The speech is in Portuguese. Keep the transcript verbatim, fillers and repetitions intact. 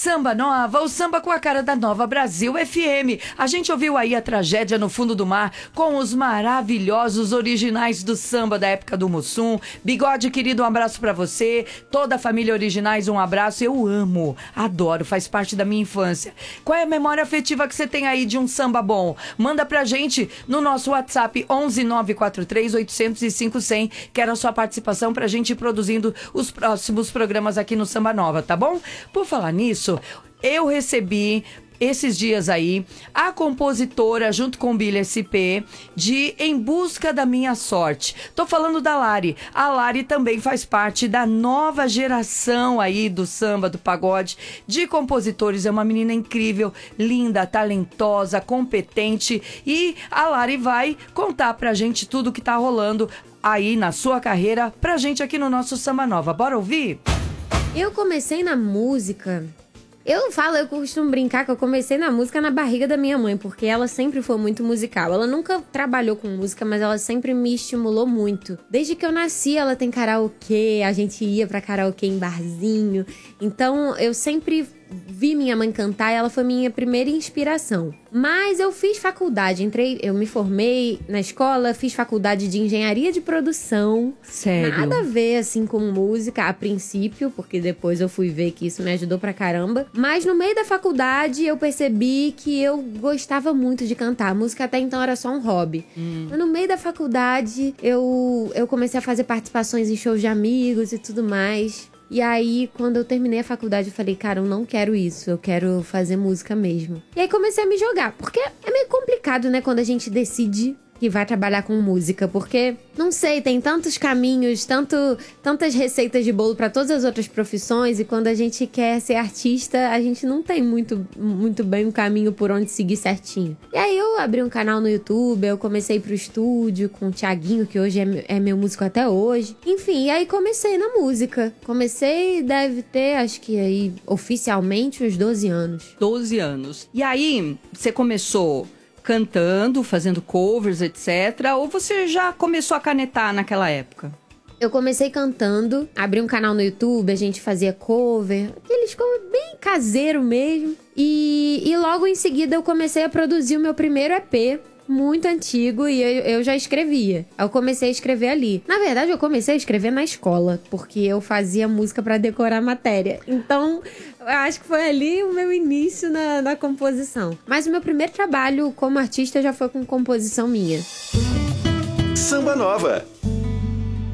Samba Nova, o samba com a cara da Nova Brasil F M. A gente ouviu aí a tragédia no fundo do mar com os maravilhosos originais do samba da época do Mussum. Bigode, querido, um abraço pra você. Toda a família Originais, um abraço. Eu amo, adoro, faz parte da minha infância. Qual é a memória afetiva que você tem aí de um samba bom? Manda pra gente no nosso WhatsApp onze nove quatro três oito zero zero cinco zero zero. Quero a sua participação pra gente ir produzindo os próximos programas aqui no Samba Nova, tá bom? Por falar nisso, eu recebi esses dias aí a compositora junto com o Billy S P de Em Busca da Minha Sorte. Tô falando da Lari. A Lari também faz parte da nova geração aí do samba, do pagode, de compositores. É uma menina incrível, linda, talentosa, competente, e a Lari vai contar pra gente tudo que tá rolando aí na sua carreira pra gente aqui no nosso Samba Nova. Bora ouvir? Eu comecei na música... Eu falo, eu costumo brincar que eu comecei na música na barriga da minha mãe, porque ela sempre foi muito musical. Ela nunca trabalhou com música, mas ela sempre me estimulou muito. Desde que eu nasci, ela tem karaokê, a gente ia pra karaokê em barzinho. Então, eu sempre vi minha mãe cantar e ela foi minha primeira inspiração. Mas eu fiz faculdade, entrei, eu me formei na escola, fiz faculdade de engenharia de produção. Sério? Nada a ver, assim, com música a princípio, porque depois eu fui ver que isso me ajudou pra caramba. Mas no meio da faculdade eu percebi que eu gostava muito de cantar. A música até então era só um hobby. Hum. Mas no meio da faculdade eu, eu comecei a fazer participações em shows de amigos e tudo mais. E aí, quando eu terminei a faculdade, eu falei, cara, eu não quero isso, eu quero fazer música mesmo. E aí comecei a me jogar, porque é meio complicado, né, quando a gente decide que vai trabalhar com música, porque, não sei, tem tantos caminhos, tanto, tantas receitas de bolo para todas as outras profissões, e quando a gente quer ser artista, a gente não tem muito, muito bem um caminho por onde seguir certinho. E aí eu abri um canal no YouTube, eu comecei pro estúdio com o Thiaguinho, que hoje é, é meu músico até hoje. Enfim, e aí comecei na música. Comecei, deve ter, acho que aí, oficialmente, uns doze anos. doze anos. E aí, você começou cantando, fazendo covers, etcétera. Ou você já começou a canetar naquela época? Eu comecei cantando, abri um canal no YouTube, a gente fazia cover, aqueles cover bem caseiro mesmo. E, e logo em seguida eu comecei a produzir o meu primeiro E P, muito antigo, e eu, eu já escrevia. Eu comecei a escrever ali. Na verdade, eu comecei a escrever na escola, porque eu fazia música pra decorar a matéria. Então, eu acho que foi ali o meu início na, na composição. Mas o meu primeiro trabalho como artista já foi com composição minha. Samba Nova.